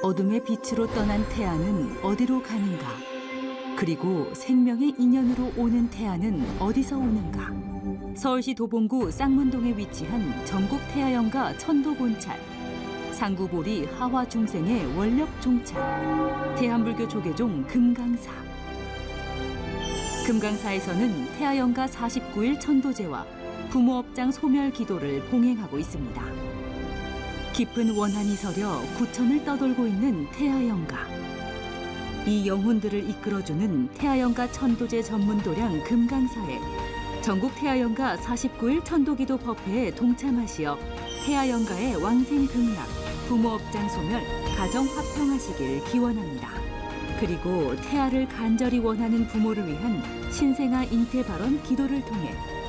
어둠의 빛으로 떠난 태아는 어디로 가는가? 그리고 생명의 인연으로 오는 태아는 어디서 오는가? 서울시 도봉구 쌍문동에 위치한 전국 태아연가 천도곤찰, 상구보리 하화중생의 원력 종찰, 대한불교 조계종 금강사. 금강사에서는 태아연가 49일 천도제와 부모업장 소멸 기도를 봉행하고 있습니다. 깊은 원한이 서려 구천을 떠돌고 있는 태아연가. 이 영혼들을 이끌어주는 태아연가 천도제 전문 도량 금강사에 전국 태아연가 49일 천도기도 법회에 동참하시어 태아연가의 왕생 극락, 부모업장 소멸, 가정 화평하시길 기원합니다. 그리고 태아를 간절히 원하는 부모를 위한 신생아 잉태 발언 기도를 통해